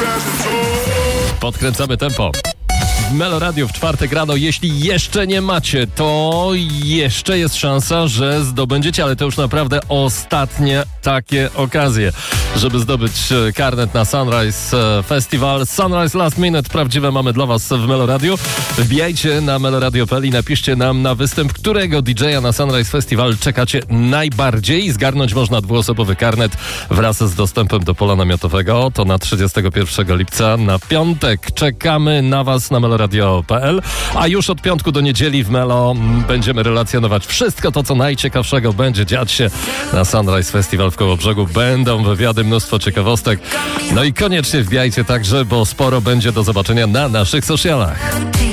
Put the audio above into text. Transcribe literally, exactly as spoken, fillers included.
Podkręcamy tempo. W Melo Radio w czwartek rano, jeśli jeszcze nie macie, to jeszcze jest szansa, że zdobędziecie, ale to już naprawdę ostatnie takie okazje, żeby zdobyć karnet na Sunrise Festival. Sunrise Last Minute, prawdziwe mamy dla was w Melo Radio. Wbijajcie na meloradio kropka p l i napiszcie nam na występ, którego D J a na Sunrise Festival czekacie najbardziej. Zgarnąć można dwuosobowy karnet wraz z dostępem do pola namiotowego. To na trzydziestego pierwszego lipca na piątek. Czekamy na was na meloradio kropka p l, a już od piątku do niedzieli w Melo będziemy relacjonować wszystko to, co najciekawszego będzie dziać się na Sunrise Festival w Kołobrzegu. Będą wywiady, mnóstwo ciekawostek. No i koniecznie wbijajcie także, bo sporo będzie do zobaczenia na naszych socialach.